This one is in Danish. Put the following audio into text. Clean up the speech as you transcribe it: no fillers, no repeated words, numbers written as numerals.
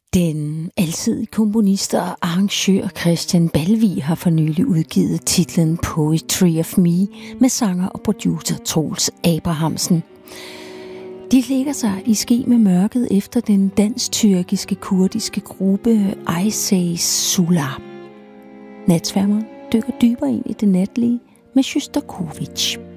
Den alsidige komponist og arrangør Christian Balvig har for nylig udgivet titlen Poetry of Me med sanger og producer Troels Abrahamsen. De lægger sig i ske med mørket efter den dansk-tyrkiske kurdiske gruppe Ayseys Sula. Natsværmeren dykker dybere ind i det natlige med Sjostakovitj.